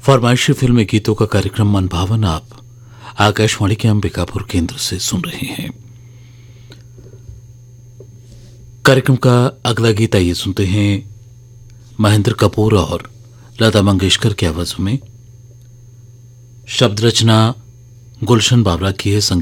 फरमाइशी फिल्मी गीतों का कार्यक्रम मन भावन आप आकाशवाणी के अंबिकापुर केंद्र से सुन रहे हैं। कार्यक्रम का अगला गीत आइए सुनते हैं महेंद्र कपूर और लता मंगेशकर की आवाजों में। शब्द रचना गुलशन बाबरा की है,